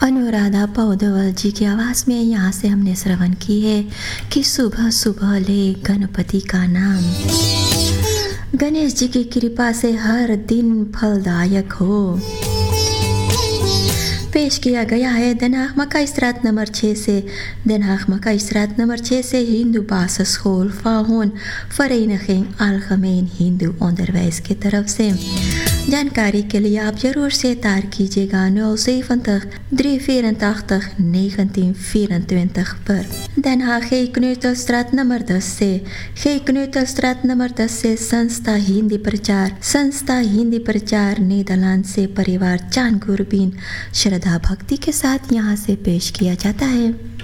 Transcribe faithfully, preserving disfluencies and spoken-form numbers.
अनुराधा पौडवाल जी की आवाज़ में यहाँ से हमने श्रवण की है कि सुबह सुबह ले गणपति का नाम। गणेश जी की कृपा से हर दिन फलदायक हो। पेश किया गया है Den Haag Straat नंबर छः से। Den Haag Straat नंबर छः से Hindu basisschool Valhoorn Vereniging Algemeen Hindoe Onderwijs की तरफ से। जानकारी के लिए आप जरूर से तार कीजिएगा नौ zeventig drie vierentachtig negentien vierentwintig पर। Den Haag G. Kneutelstraat number दस से। G. Kneutelstraat नंबर दस से संस्था हिंदी प्रचार संस्था हिंदी प्रचार नीदरलैंड से परिवार चान गुरबीन श्रद्धा भक्ति के साथ यहाँ से पेश किया जाता है।